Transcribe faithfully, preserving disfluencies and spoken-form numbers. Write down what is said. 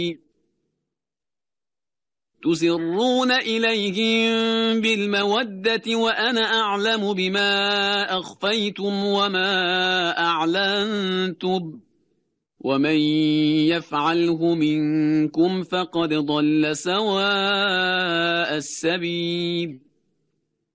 تسرون إليهم بالمودة وأنا أعلم بما أخفيتم وما أعلنتم ومن يفعله منكم فقد ضل سواء السبيل